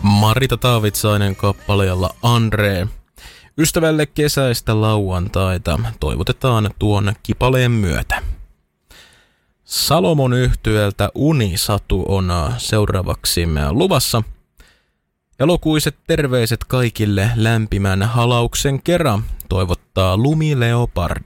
Marita Taavitsainen kappaleella Andre. Ystävälle kesäistä lauantaita toivotetaan tuon kipaleen myötä. Salomon yhtyeltä Unisatu on seuraavaksi luvassa. Ja lokuiset terveiset kaikille lämpimän halauksen kerran toivottaa Lumileopardi.